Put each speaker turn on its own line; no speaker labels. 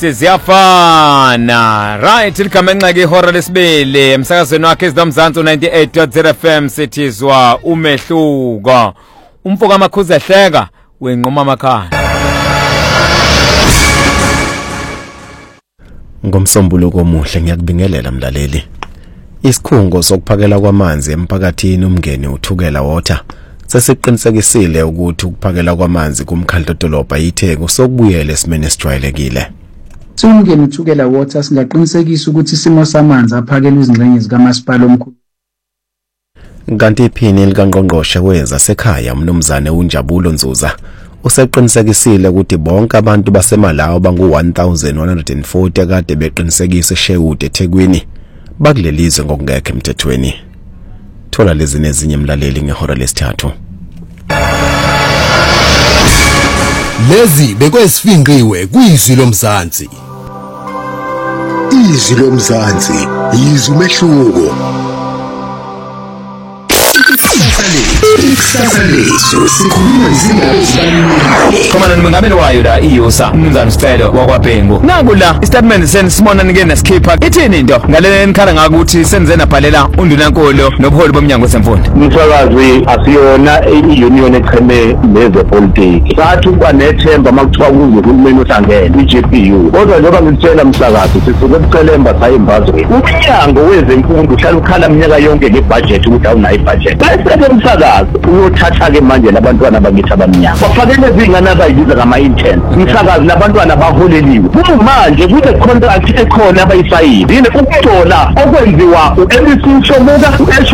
Ziyafana right likamenxa ke ihora lesibili emsakazweni wakhe ezinomzansi 98.0 FM sithizwa umehluko umfoka amakhuza ehleka wenqoma amakhaya
Ngomsombuluko omuhle ngiyakubingelela mlaleli isikhungo sokuphakela kwamanzi emphakathini umngeni uthukela water sesiqinisekisile ukuthi ukuphakela kwamanzi kumkhandlo dolobha iTheku sokubuyela esimene esijwayelekile
Umngeni uthukela water singaqinisekisa ukuthi isimo samanzi aphakela izingxenye zikamasipala omkhulu.
Kanti iphini likangqongqoshe weza sekhaya umnumzane uNjabulo Nzuza useqinisekisile ukuthi bonke abantu basemalawo bangu1140 kade beqinisekise eShewude eThekwini bakulelizwe ngokungekho emthethweni. Thola lezi nezinye mlaleli ngehora lesithathu.
Lezi bekwesifinqiwe kuyizwi lomzansi.
Izwi lomzansi yizwi umehluko. Isasaleso sikhuluma izindaba ezibalulekile.
Khona nimengabelo wayo la iyosa umnumzane Sicelo wakwaBhengu. Naku la istatement senisibona nike nesikhipha. Ithini into ngale nikhala ngakuthi senze nabhalela undunankolo nobuholi bomnyango wesemfundo.
Umsakazi asiyona iunion echeme nezepolitiki. Sathi ukuba nethemba makuthiwa kuzohulumeni ohlangene iGPU. Kodwa njengoba ngitshela umsakazi sisuke kucelemba sayimbazwe. Umnyango wezemfundo uhlala ukhala iminyaka yonke ngebudget ukuthi awunayo ibudget. Bese umsakazi uyothatha ke manje labantwana bakithi abamnyama bafakele izingane abayibiza ngama-intern umsakazi labantwana baholeliwe manje kule contract ekhona abayisayini yini ukuthola okwenziwa u-MC Shomuka